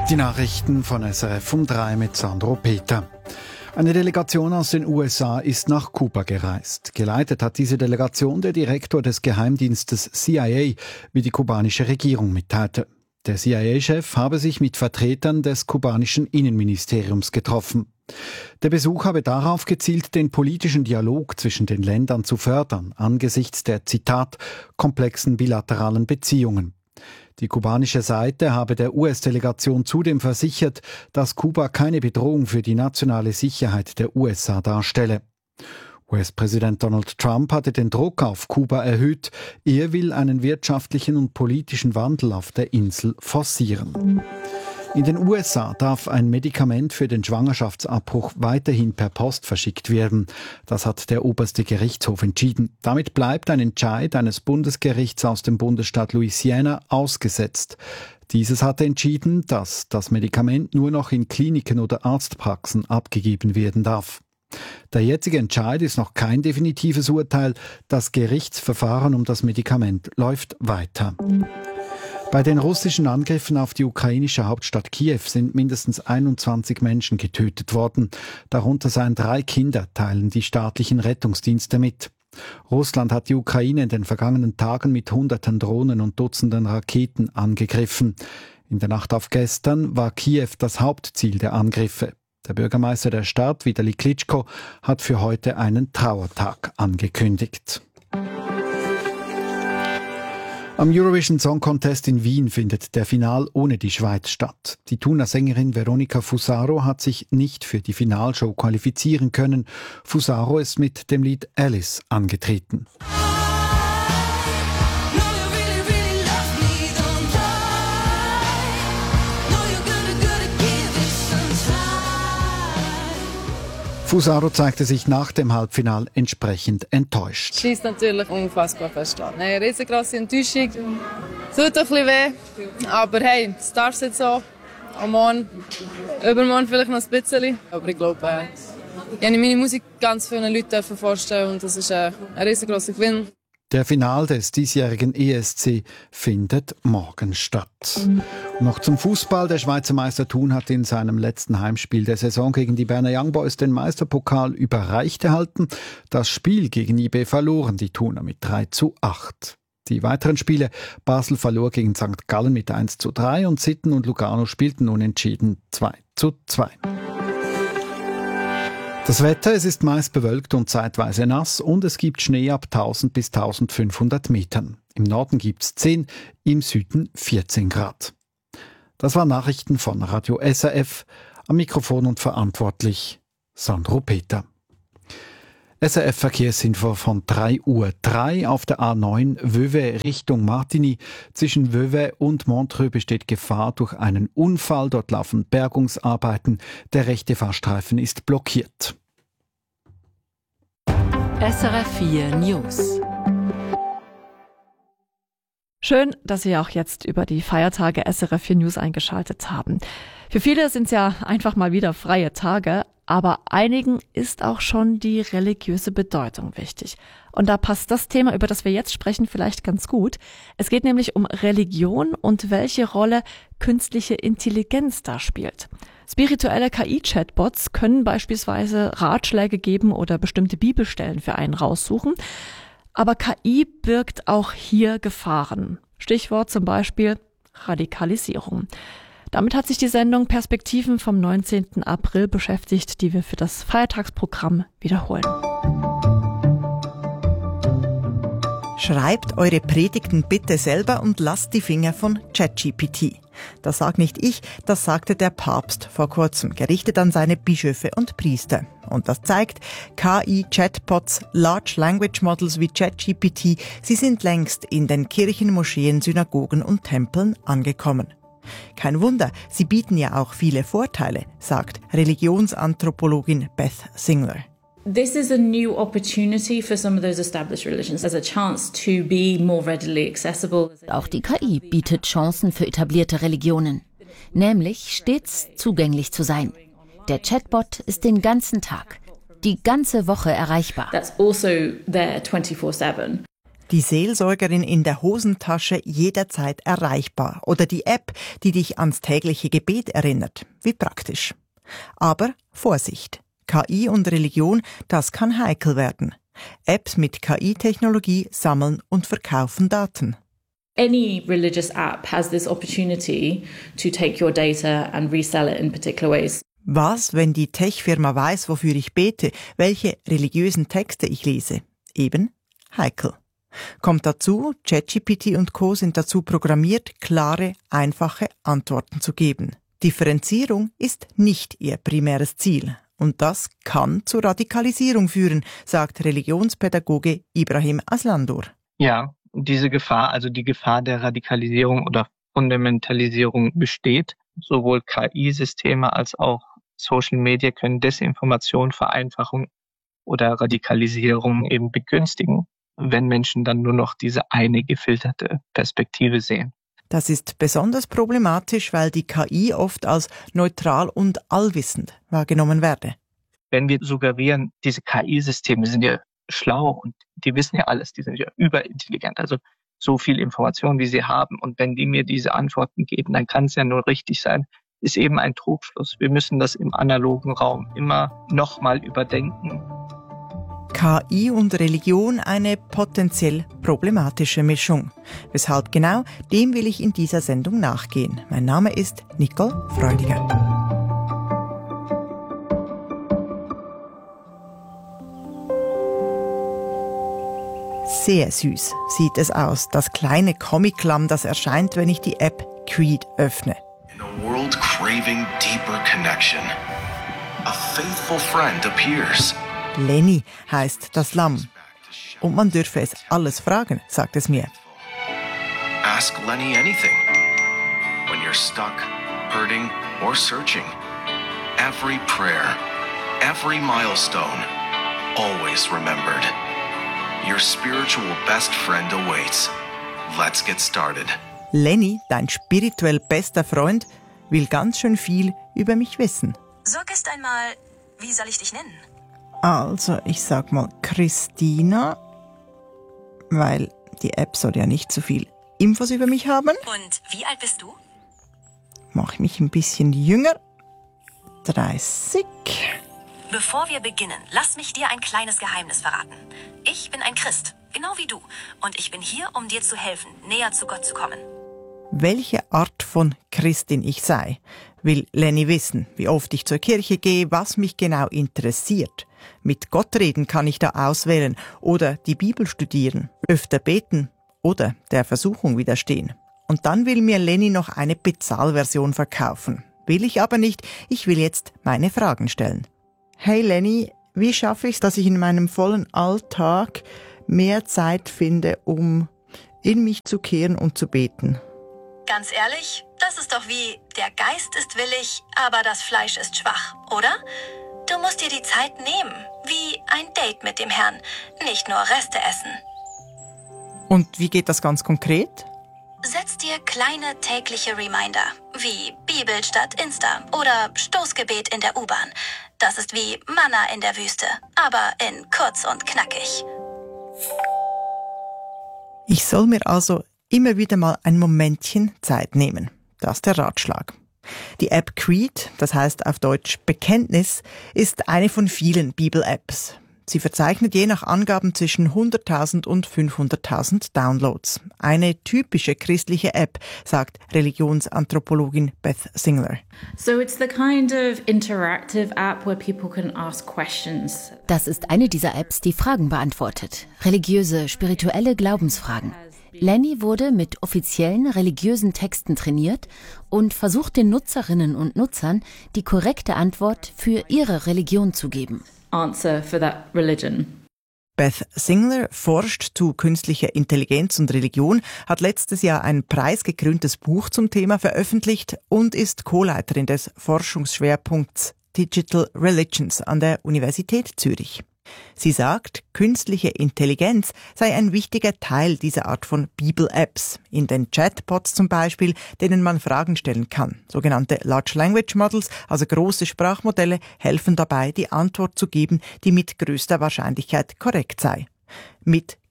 Die Nachrichten von SRF um 3 mit Sandro Peter. Eine Delegation aus den USA ist nach Kuba gereist. Geleitet hat diese Delegation der Direktor des Geheimdienstes CIA, wie die kubanische Regierung mitteilte. Der CIA-Chef habe sich mit Vertretern des kubanischen Innenministeriums getroffen. Der Besuch habe darauf gezielt, den politischen Dialog zwischen den Ländern zu fördern, angesichts der, Zitat, komplexen bilateralen Beziehungen. Die kubanische Seite habe der US-Delegation zudem versichert, dass Kuba keine Bedrohung für die nationale Sicherheit der USA darstelle. US-Präsident Donald Trump hatte den Druck auf Kuba erhöht. Er will einen wirtschaftlichen und politischen Wandel auf der Insel forcieren. In den USA darf ein Medikament für den Schwangerschaftsabbruch weiterhin per Post verschickt werden. Das hat der oberste Gerichtshof entschieden. Damit bleibt ein Entscheid eines Bundesgerichts aus dem Bundesstaat Louisiana ausgesetzt. Dieses hatte entschieden, dass das Medikament nur noch in Kliniken oder Arztpraxen abgegeben werden darf. Der jetzige Entscheid ist noch kein definitives Urteil. Das Gerichtsverfahren um das Medikament läuft weiter. Bei den russischen Angriffen auf die ukrainische Hauptstadt Kiew sind mindestens 21 Menschen getötet worden. Darunter seien 3 Kinder, teilen die staatlichen Rettungsdienste mit. Russland hat die Ukraine in den vergangenen Tagen mit Hunderten Drohnen und Dutzenden Raketen angegriffen. In der Nacht auf gestern war Kiew das Hauptziel der Angriffe. Der Bürgermeister der Stadt, Vitali Klitschko, hat für heute einen Trauertag angekündigt. Am Eurovision Song Contest in Wien findet der Final ohne die Schweiz statt. Die Thuner Sängerin Veronica Fusaro hat sich nicht für die Finalshow qualifizieren können. Fusaro ist mit dem Lied Alice angetreten. Fusaro zeigte sich nach dem Halbfinale entsprechend enttäuscht. Schießt natürlich unfassbar fest an. Eine riesengroße Enttäuschung. Tut ein bisschen weh. Aber hey, es darf jetzt so. Am Morgen, übermorgen vielleicht noch ein bisschen. Aber ich glaube, ich habe meine Musik ganz vielen Leuten vorstellen und das ist ein riesengroßer Gewinn. Der Final des diesjährigen ESC findet morgen statt. Noch zum Fußball. Der Schweizer Meister Thun hat in seinem letzten Heimspiel der Saison gegen die Berner Young Boys den Meisterpokal überreicht erhalten. Das Spiel gegen IB verloren die Thuner mit 3:8. Die weiteren Spiele: Basel verlor gegen St. Gallen mit 1:3 und Sitten und Lugano spielten unentschieden 2:2. Das Wetter, es ist meist bewölkt und zeitweise nass und es gibt Schnee ab 1000 bis 1500 Metern. Im Norden gibt's 10, im Süden 14 Grad. Das waren Nachrichten von Radio SRF. Am Mikrofon und verantwortlich Sandro Peter. SRF Verkehrsinfo von 3:03 Uhr auf der A9 Vevey Richtung Martigny. Zwischen Vevey und Montreux besteht Gefahr durch einen Unfall. Dort laufen Bergungsarbeiten. Der rechte Fahrstreifen ist blockiert. SRF 4 News. Schön, dass Sie auch jetzt über die Feiertage SRF 4 News eingeschaltet haben. Für viele sind es ja einfach mal wieder freie Tage, aber einigen ist auch schon die religiöse Bedeutung wichtig. Und da passt das Thema, über das wir jetzt sprechen, vielleicht ganz gut. Es geht nämlich um Religion und welche Rolle künstliche Intelligenz da spielt. Spirituelle KI-Chatbots können beispielsweise Ratschläge geben oder bestimmte Bibelstellen für einen raussuchen. Aber KI birgt auch hier Gefahren. Stichwort zum Beispiel Radikalisierung. Damit hat sich die Sendung Perspektiven vom 19. April beschäftigt, die wir für das Feiertagsprogramm wiederholen. Schreibt eure Predigten bitte selber und lasst die Finger von ChatGPT. Das sag nicht ich, das sagte der Papst vor kurzem, gerichtet an seine Bischöfe und Priester. Und das zeigt, KI-Chatbots, Large Language Models wie ChatGPT, sie sind längst in den Kirchen, Moscheen, Synagogen und Tempeln angekommen. Kein Wunder, sie bieten ja auch viele Vorteile, sagt Religionsanthropologin Beth Singler. This is a new opportunity for some of those established religions as a chance to be more readily accessible. Auch die KI bietet Chancen für etablierte Religionen, nämlich stets zugänglich zu sein. Der Chatbot ist den ganzen Tag, die ganze Woche erreichbar. That's also there 24/7. Die Seelsorgerin in der Hosentasche jederzeit erreichbar oder die App, die dich ans tägliche Gebet erinnert. Wie praktisch. Aber Vorsicht! KI und Religion, das kann heikel werden. Apps mit KI-Technologie sammeln und verkaufen Daten. Any religious app has this opportunity to take your data and resell it in particular ways. Was, wenn die Tech-Firma weiß, wofür ich bete, welche religiösen Texte ich lese? Eben heikel. Kommt dazu, ChatGPT und Co. sind dazu programmiert, klare, einfache Antworten zu geben. Differenzierung ist nicht ihr primäres Ziel. Und das kann zu Radikalisierung führen, sagt Religionspädagoge Ibrahim Aslandour. Ja, diese Gefahr, also die Gefahr der Radikalisierung oder Fundamentalisierung besteht. Sowohl KI-Systeme als auch Social Media können Desinformation, Vereinfachung oder Radikalisierung eben begünstigen, wenn Menschen dann nur noch diese eine gefilterte Perspektive sehen. Das ist besonders problematisch, weil die KI oft als neutral und allwissend wahrgenommen werde. Wenn wir suggerieren, diese KI-Systeme sind ja schlau und die wissen ja alles, die sind ja überintelligent, also so viel Information, wie sie haben. Und wenn die mir diese Antworten geben, dann kann es ja nur richtig sein, ist eben ein Trugschluss. Wir müssen das im analogen Raum immer nochmal überdenken. KI und Religion eine potenziell problematische Mischung. Weshalb genau, dem will ich in dieser Sendung nachgehen. Mein Name ist Nicole Freudiger. Sehr süß sieht es aus, das kleine Comiclamm, das erscheint, wenn ich die App Creed öffne. In a world craving deeper connection, a faithful friend appears. Lenny heißt das Lamm. Und man dürfe es alles fragen, sagt es mir. Ask Lenny anything. When you're stuck, hurting, or searching. Every prayer, every milestone, always remembered. Your spiritual best friend awaits. Let's get started. Lenny, dein spirituell bester Freund, will ganz schön viel über mich wissen. Sag erst einmal, wie soll ich dich nennen? Also, ich sag mal Christina, weil die App soll ja nicht so viel Infos über mich haben. Und wie alt bist du? Mach mich ein bisschen jünger. 30. Bevor wir beginnen, lass mich dir ein kleines Geheimnis verraten. Ich bin ein Christ, genau wie du. Und ich bin hier, um dir zu helfen, näher zu Gott zu kommen. Welche Art von Christin ich sei, will Lenny wissen, wie oft ich zur Kirche gehe, was mich genau interessiert. Mit Gott reden kann ich da auswählen oder die Bibel studieren, öfter beten oder der Versuchung widerstehen. Und dann will mir Lenny noch eine Bezahlversion verkaufen. Will ich aber nicht, ich will jetzt meine Fragen stellen. Hey Lenny, wie schaffe ich es, dass ich in meinem vollen Alltag mehr Zeit finde, um in mich zu kehren und zu beten? Ganz ehrlich, das ist doch wie, der Geist ist willig, aber das Fleisch ist schwach, oder? Du musst dir die Zeit nehmen, wie ein Date mit dem Herrn, nicht nur Reste essen. Und wie geht das ganz konkret? Setz dir kleine tägliche Reminder, wie Bibel statt Insta oder Stoßgebet in der U-Bahn. Das ist wie Manna in der Wüste, aber in kurz und knackig. Ich soll mir also immer wieder mal ein Momentchen Zeit nehmen. Das ist der Ratschlag. Die App Creed, das heißt auf Deutsch Bekenntnis, ist eine von vielen Bibel-Apps. Sie verzeichnet je nach Angaben zwischen 100.000 und 500.000 Downloads. Eine typische christliche App, sagt Religionsanthropologin Beth Singler. So it's the kind of interactive app where people can ask questions. Das ist eine dieser Apps, die Fragen beantwortet. Religiöse, spirituelle Glaubensfragen. Lenny wurde mit offiziellen religiösen Texten trainiert und versucht den Nutzerinnen und Nutzern die korrekte Antwort für ihre Religion zu geben. Answer for that religion. Beth Singler forscht zu künstlicher Intelligenz und Religion, hat letztes Jahr ein preisgekröntes Buch zum Thema veröffentlicht und ist Co-Leiterin des Forschungsschwerpunkts Digital Religions an der Universität Zürich. Sie sagt, künstliche Intelligenz sei ein wichtiger Teil dieser Art von Bibel-Apps. In den Chatbots zum Beispiel, denen man Fragen stellen kann. Sogenannte Large Language Models, also große Sprachmodelle, helfen dabei, die Antwort zu geben, die mit größter Wahrscheinlichkeit korrekt sei. Mit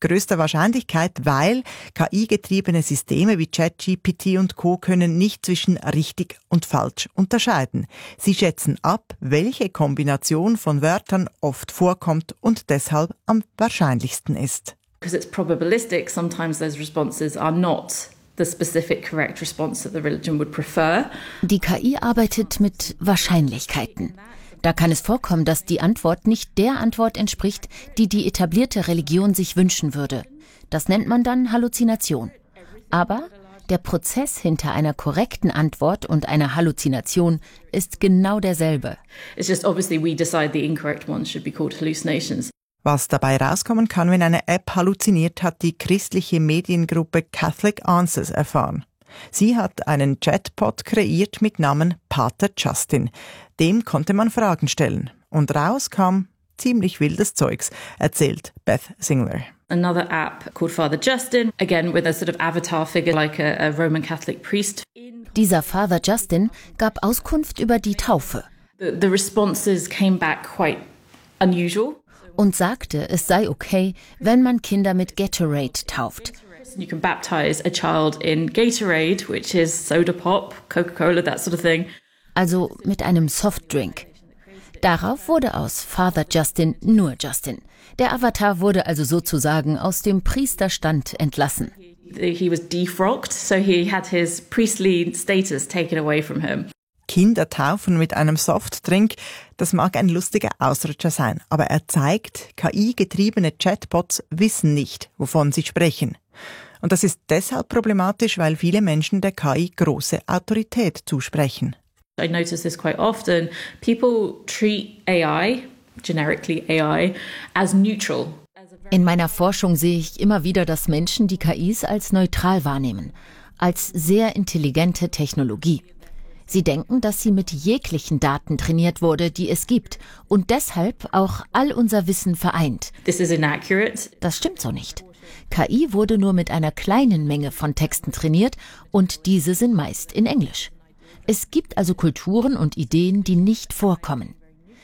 größter Wahrscheinlichkeit, weil KI-getriebene Systeme wie ChatGPT und Co. können nicht zwischen richtig und falsch unterscheiden. Sie schätzen ab, welche Kombination von Wörtern oft vorkommt und deshalb am wahrscheinlichsten ist. Because it's probabilistic, sometimes those responses are not the specific correct response that the religion would prefer. Die KI arbeitet mit Wahrscheinlichkeiten. Da kann es vorkommen, dass die Antwort nicht der Antwort entspricht, die die etablierte Religion sich wünschen würde. Das nennt man dann Halluzination. Aber der Prozess hinter einer korrekten Antwort und einer Halluzination ist genau derselbe. It's just obviously we decide the incorrect ones should be called hallucinations. Was dabei rauskommen kann, wenn eine App halluziniert, hat die christliche Mediengruppe Catholic Answers erfahren. Sie hat einen Chatbot kreiert mit Namen Pater Justin. Dem konnte man Fragen stellen. Und raus kam ziemlich wildes Zeugs, erzählt Beth Singler. Another app called Father Justin, again with a sort of avatar figure like a Roman Catholic priest. Dieser Father Justin gab Auskunft über die Taufe. The responses came back quite unusual. Und sagte, es sei okay, wenn man Kinder mit Gatorade tauft. You can baptize a child in Gatorade, which is soda pop, Coca-Cola, that sort of thing. Also mit einem Softdrink. Darauf wurde aus Father Justin nur Justin. Der Avatar wurde also sozusagen aus dem Priesterstand entlassen. He was defrocked, so he had his priestly status taken away from him. Kinder taufen mit einem Softdrink, das mag ein lustiger Ausrutscher sein, aber er zeigt, KI-getriebene Chatbots wissen nicht, wovon sie sprechen. Und das ist deshalb problematisch, weil viele Menschen der KI große Autorität zusprechen. I notice this quite often. People treat AI, generically AI, as neutral. In meiner Forschung sehe ich immer wieder, dass Menschen die KIs als neutral wahrnehmen, als sehr intelligente Technologie. Sie denken, dass sie mit jeglichen Daten trainiert wurde, die es gibt und deshalb auch all unser Wissen vereint. This is inaccurate. Das stimmt so nicht. KI wurde nur mit einer kleinen Menge von Texten trainiert und diese sind meist in Englisch. Es gibt also Kulturen und Ideen, die nicht vorkommen.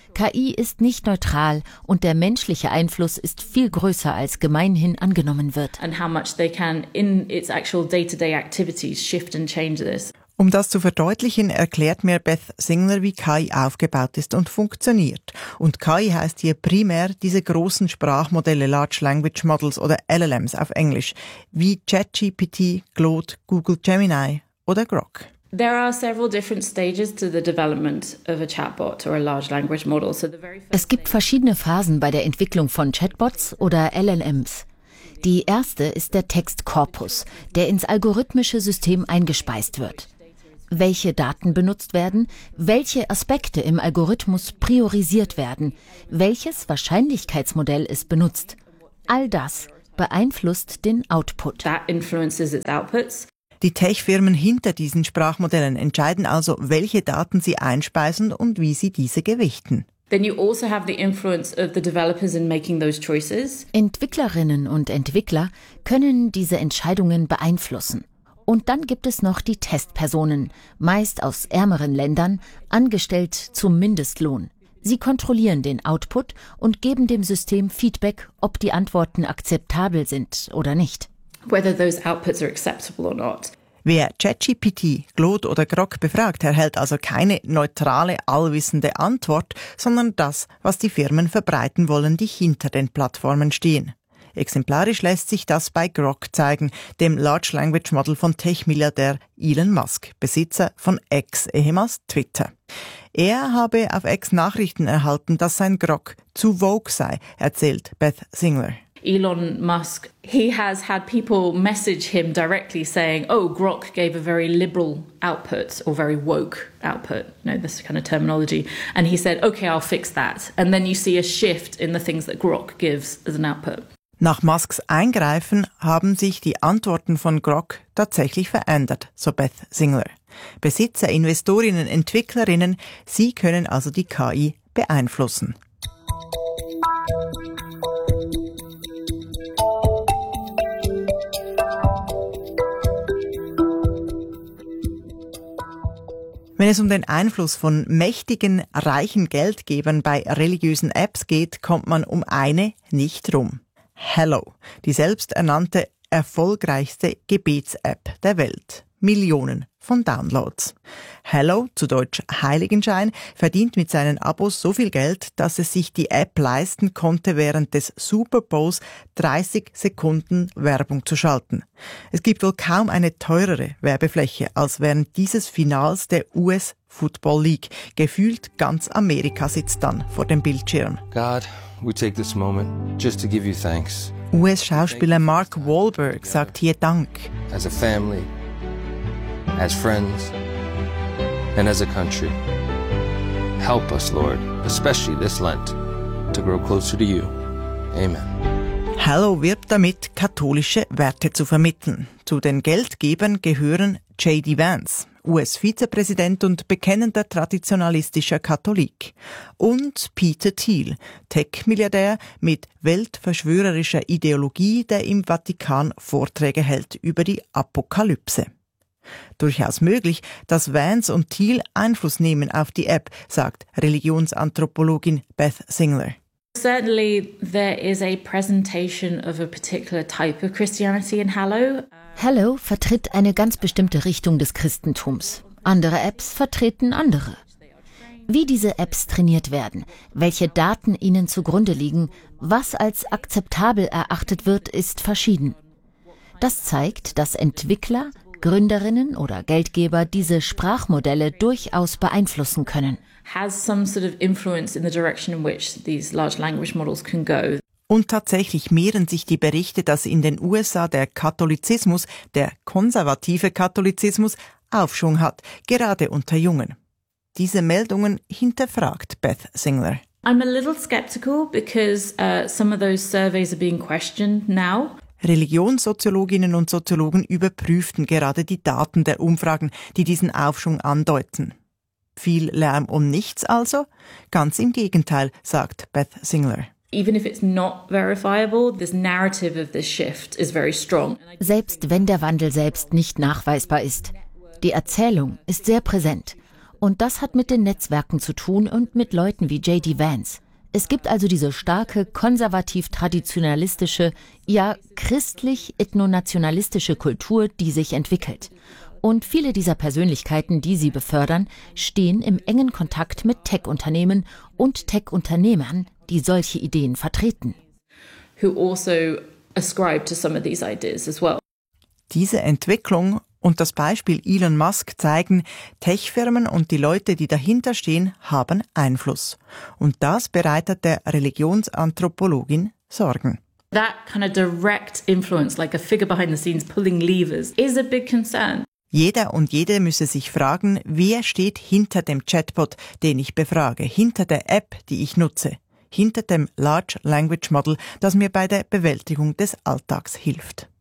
KI ist nicht neutral und der menschliche Einfluss ist viel größer, als gemeinhin angenommen wird. And how much they can in its actual day-to-day activities shift and change this. Um das zu verdeutlichen, erklärt mir Beth Singler, wie KI aufgebaut ist und funktioniert. Und KI heißt hier primär diese großen Sprachmodelle, Large Language Models oder LLMs auf Englisch, wie ChatGPT, Claude, Google Gemini oder Grok. There are several different stages to the development of a chatbot or a large language model. Es gibt verschiedene Phasen bei der Entwicklung von Chatbots oder LLMs. Die erste ist der Textkorpus, der ins algorithmische System eingespeist wird. Welche Daten benutzt werden, welche Aspekte im Algorithmus priorisiert werden, welches Wahrscheinlichkeitsmodell es benutzt. All das beeinflusst den Output. That influences its outputs. Die Tech-Firmen hinter diesen Sprachmodellen entscheiden also, welche Daten sie einspeisen und wie sie diese gewichten. Then you also have the influence of the developers in making those choices. Entwicklerinnen und Entwickler können diese Entscheidungen beeinflussen. Und dann gibt es noch die Testpersonen, meist aus ärmeren Ländern, angestellt zum Mindestlohn. Sie kontrollieren den Output und geben dem System Feedback, ob die Antworten akzeptabel sind oder nicht. Whether those outputs are acceptable or not. Wer ChatGPT, Claude oder Grok befragt, erhält also keine neutrale, allwissende Antwort, sondern das, was die Firmen verbreiten wollen, die hinter den Plattformen stehen. Exemplarisch lässt sich das bei Grok zeigen, dem Large Language Model von Tech-Milliardär Elon Musk, Besitzer von X, ehemals Twitter. Er habe auf X Nachrichten erhalten, dass sein Grok zu woke sei, erzählt Beth Singler. Elon Musk, he has had people message him directly saying, oh, Grok gave a very liberal output or very woke output, this kind of terminology. And he said, okay, I'll fix that. And then you see a shift in the things that Grok gives as an output. Nach Musks Eingreifen haben sich die Antworten von Grok tatsächlich verändert, so Beth Singler. Besitzer, Investorinnen, Entwicklerinnen, sie können also die KI beeinflussen. Wenn es um den Einfluss von mächtigen, reichen Geldgebern bei religiösen Apps geht, kommt man um eine nicht rum. Hello, die selbsternannte erfolgreichste Gebets-App der Welt. Millionen von Downloads. Hello, zu Deutsch Heiligenschein, verdient mit seinen Abos so viel Geld, dass es sich die App leisten konnte, während des Super Bowls 30 Sekunden Werbung zu schalten. Es gibt wohl kaum eine teurere Werbefläche als während dieses Finals der US Football League. Gefühlt ganz Amerika sitzt dann vor dem Bildschirm. God, we take this moment just to give you thanks. US-Schauspieler Mark Wahlberg sagt hier Dank. As a family, as friends, and as a country. Help us, Lord, especially this Lent, to grow closer to you. Amen. Hello wirbt damit, katholische Werte zu vermitteln. Zu den Geldgebern gehören J.D. Vance, US-Vizepräsident und bekennender traditionalistischer Katholik. Und Peter Thiel, Tech-Milliardär mit weltverschwörerischer Ideologie, der im Vatikan Vorträge hält über die Apokalypse. Durchaus möglich, dass Vance und Thiel Einfluss nehmen auf die App, sagt Religionsanthropologin Beth Singler. Certainly there is a presentation of a particular type of Christianity in Hello. Hello vertritt eine ganz bestimmte Richtung des Christentums. Andere Apps vertreten andere. Wie diese Apps trainiert werden, welche Daten ihnen zugrunde liegen, was als akzeptabel erachtet wird, ist verschieden. Das zeigt, dass Entwickler, Gründerinnen oder Geldgeber diese Sprachmodelle durchaus beeinflussen können. Has some sort of influence in the direction in which these large language models can go. Und tatsächlich mehren sich die Berichte, dass in den USA der Katholizismus, der konservative Katholizismus, Aufschwung hat, gerade unter Jungen. Diese Meldungen hinterfragt Beth Singler. I'm a little skeptical because some of those surveys are being questioned now. Religionssoziologinnen und Soziologen überprüften gerade die Daten der Umfragen, die diesen Aufschwung andeuten. Viel Lärm um nichts also? Ganz im Gegenteil, sagt Beth Singler. Even if it's not verifiable, this narrative of this shift is very strong. Selbst wenn der Wandel selbst nicht nachweisbar ist. Die Erzählung ist sehr präsent. Und das hat mit den Netzwerken zu tun und mit Leuten wie J.D. Vance. Es gibt also diese starke, konservativ-traditionalistische, ja christlich-ethnonationalistische Kultur, die sich entwickelt. Und viele dieser Persönlichkeiten, die sie befördern, stehen im engen Kontakt mit Tech-Unternehmen und Tech-Unternehmern, die solche Ideen vertreten. Who also ascribe to some of these ideas as well. Diese Entwicklung und das Beispiel Elon Musk zeigen, Tech-Firmen und die Leute, die dahinter stehen, haben Einfluss. Und das bereitet der Religionsanthropologin Sorgen. That kind of direct influence, like a figure behind the scenes pulling levers, is a big concern. Jeder und jede müsse sich fragen, wer steht hinter dem Chatbot, den ich befrage, hinter der App, die ich nutze, hinter dem Large Language Model, das mir bei der Bewältigung des Alltags hilft.